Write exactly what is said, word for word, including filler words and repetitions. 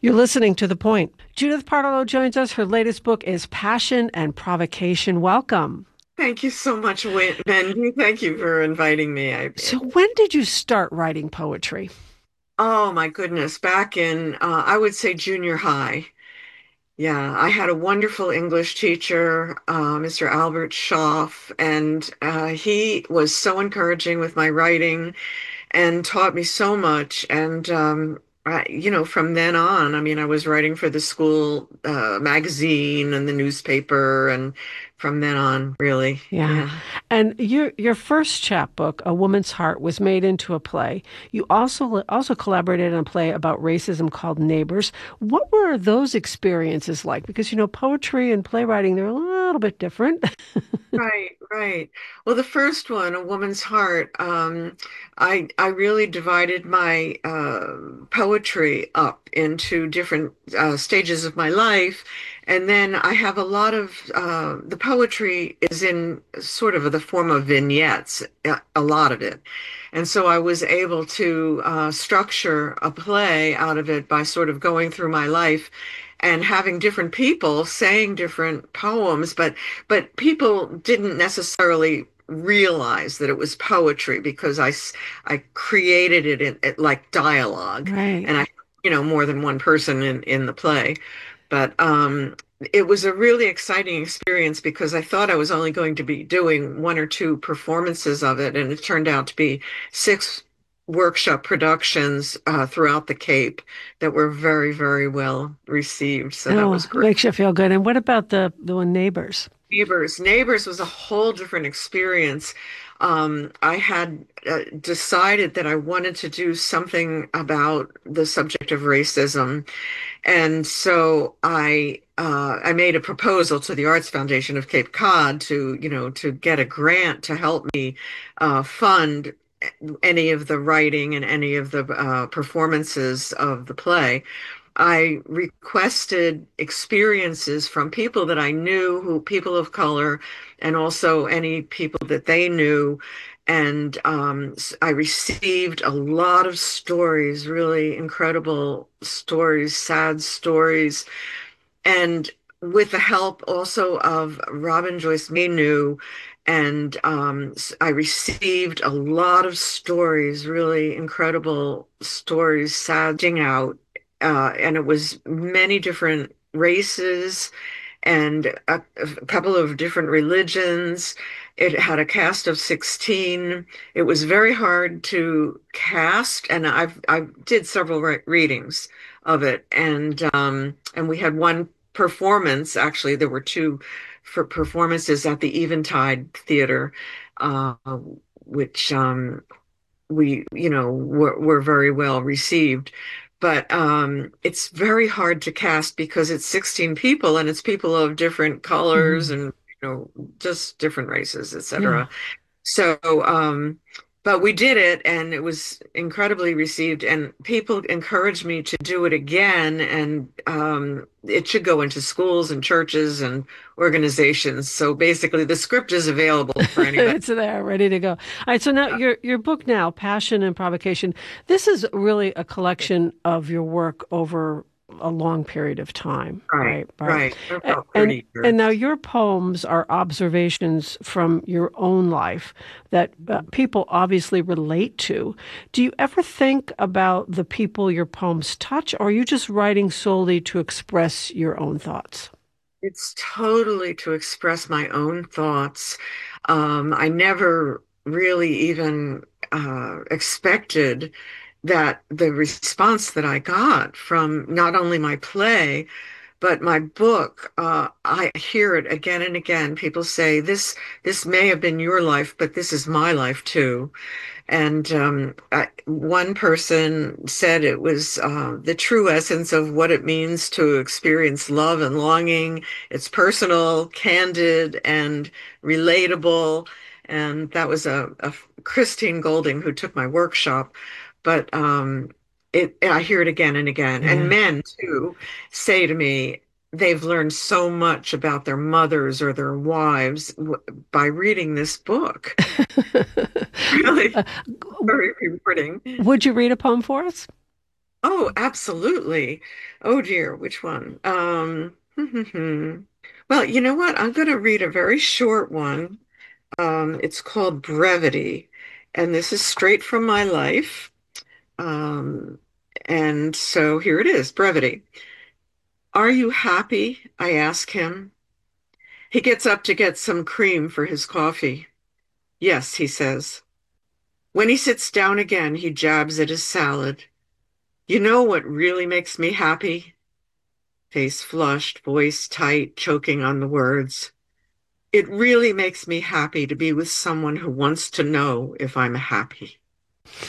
You're listening to The Point. Judith Pardoe joins us. Her latest book is Passion and Provocation. Welcome. Thank you so much, Wendy. Thank you for inviting me. I, So, when did you start writing poetry? oh my goodness, back in uh, I would say junior high. Yeah, I had a wonderful English teacher, uh, mister Albert Schaff, and uh, he was so encouraging with my writing and taught me so much. And um, I, you know, from then on, I mean, I was writing for the school uh, magazine and the newspaper, and from then on, really, Yeah. yeah. And your your first chapbook, A Woman's Heart, was made into a play. You also also collaborated on a play about racism called Neighbors. What were those experiences like? Because you know, poetry and playwriting, they're a little bit different. Right, right. Well, the first one, A Woman's Heart, um, I I really divided my uh, poetry up into different uh, stages of my life, and then I have a lot of uh, the poetry is in sort of the form of vignettes, a a lot of it, and so I was able to uh, structure a play out of it by sort of going through my life and having different people saying different poems, but but people didn't necessarily realize that it was poetry because I I created it in, it like dialogue, Right. and I, you know, more than one person in in the play. But um, it was a really exciting experience because I thought I was only going to be doing one or two performances of it, and it turned out to be six workshop productions uh, throughout the Cape that were very, very well received. So that Oh, was it great. makes you feel good. And what about the the one Neighbors? Neighbors. Neighbors was a whole different experience. Um, I had uh, decided that I wanted to do something about the subject of racism, and so I uh, I made a proposal to the Arts Foundation of Cape Cod to, you know, to get a grant to help me uh, fund any of the writing and any of the uh, performances of the play. I requested experiences from people that I knew, who people of color, and also any people that they knew. And um, I received a lot of stories, really incredible stories, sad stories. And with the help also of Robin Joyce Manu, and um, I received a lot of stories, really incredible stories, sadging out. Uh, and it was many different races and a, a couple of different religions. It had a cast of sixteen. It was very hard to cast, and I've I did several re readings of it, and um, and we had one performance. Actually, there were two for performances at the Eventide Theater, uh, which um, we, you know, were, were very well received. But um, it's very hard to cast because it's sixteen people and it's people of different colors Hmm. and, you know, just different races, Yeah. et cetera. So, um, but we did it and it was incredibly received, and people encouraged me to do it again. And um, it should go into schools and churches and organizations. So basically, the script is available for anybody. It's there, ready to go. All right. So now your your book now, Passion and Provocation. This is really a collection of your work over a long period of time, Right, right? Right. right. For A- about And thirty and now years. your poems are observations from your own life that uh, people obviously relate to. Do you ever think about the people your poems touch, or are you just writing solely to express your own thoughts? It's totally to express my own thoughts. Um, I never really even uh, expected that the response that I got from not only my play, but my book, uh, I hear it again and again. People say, this this may have been your life, but this is my life too. And um, I, one person said it was uh, the true essence of what it means to experience love and longing. It's personal, candid, and relatable. And that was a, a Christine Golding who took my workshop. But um, it, I hear it again and again. And Yeah. men too say to me, they've learned so much about their mothers or their wives w by reading this book. Really Uh, very rewarding. would you read a poem for us? Oh, absolutely. Oh dear, which one? Um, well, you know what? I'm going to read a very short one. Um, it's called Brevity, and this is straight from my life. Um, and so here it is, Brevity. Are you happy? I ask him. He gets up to get some cream for his coffee. Yes, he says. When he sits down again, he jabs at his salad. You know what really makes me happy? Face flushed, voice tight, choking on the words. It really makes me happy to be with someone who wants to know if I'm happy.